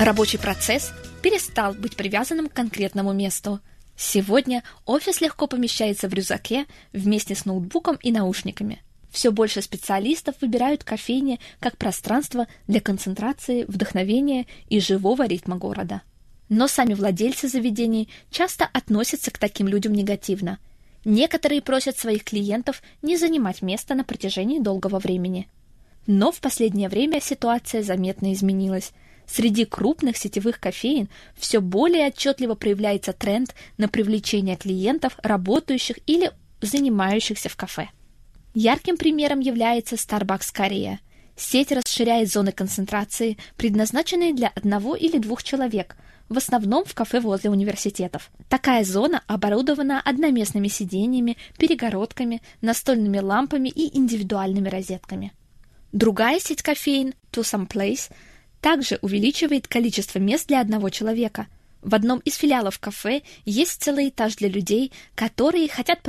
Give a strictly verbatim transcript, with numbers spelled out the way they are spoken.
Рабочий процесс перестал быть привязанным к конкретному месту. Сегодня офис легко помещается в рюкзаке вместе с ноутбуком и наушниками. Все больше специалистов выбирают кофейни как пространство для концентрации, вдохновения и живого ритма города. Но сами владельцы заведений часто относятся к таким людям негативно. Некоторые просят своих клиентов не занимать место на протяжении долгого времени. Но в последнее время ситуация заметно изменилась. Среди крупных сетевых кофеен все более отчетливо проявляется тренд на привлечение клиентов, работающих или занимающихся в кафе. Ярким примером является Starbucks Корея. Сеть расширяет зоны концентрации, предназначенные для одного или двух человек, в основном в кафе возле университетов. Такая зона оборудована одноместными сиденьями, перегородками, настольными лампами и индивидуальными розетками. Другая сеть кофеен, To Some Place, также увеличивает количество мест для одного человека. В одном из филиалов кафе есть целый этаж для людей, которые хотят